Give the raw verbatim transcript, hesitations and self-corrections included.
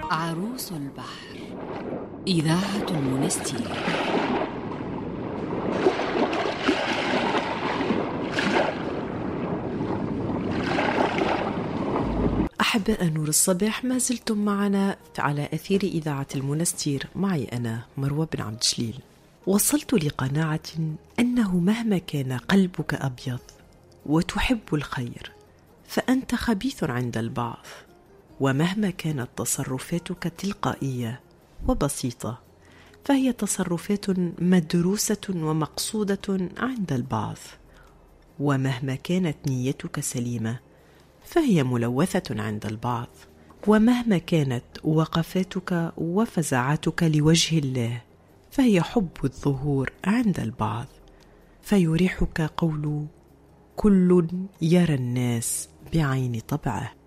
عروس البحر، إذاعة المنستير. أحباء نور الصباح، ما زلتم معنا على أثير إذاعة المنستير. معي أنا مروى بن عبد الجليل. وصلت لقناعة أنه مهما كان قلبك أبيض وتحب الخير فأنت خبيث عند البعض، ومهما كانت تصرفاتك تلقائية وبسيطة فهي تصرفات مدروسة ومقصودة عند البعض، ومهما كانت نيتك سليمة فهي ملوثة عند البعض، ومهما كانت وقفاتك وفزعاتك لوجه الله فهي حب الظهور عند البعض. فيريحك قول كل يرى الناس بعين طبعه.